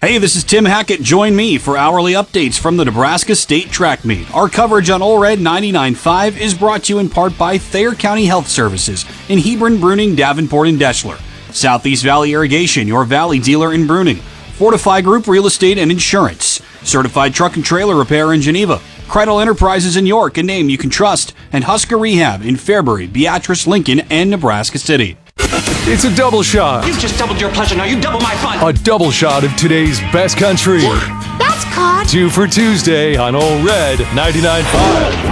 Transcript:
Hey, this is Tim Hackett. Join me for hourly updates from the Nebraska State Track Meet. Our coverage on Ole Red 99.5 is brought to you in part by Thayer County Health Services in Hebron, Bruning, Davenport, and Deschler. Southeast Valley Irrigation, your valley dealer in Bruning. Fortify Group Real Estate and Insurance. Certified Truck and Trailer Repair in Geneva. Credle Enterprises in York, a name you can trust. And Husker Rehab in Fairbury, Beatrice, Lincoln, and Nebraska City. It's a double shot. You've just doubled your pleasure, now you double my fun. A double shot of today's best country. Yeah, that's caught. 2 for Tuesday on Ole Red 99.5.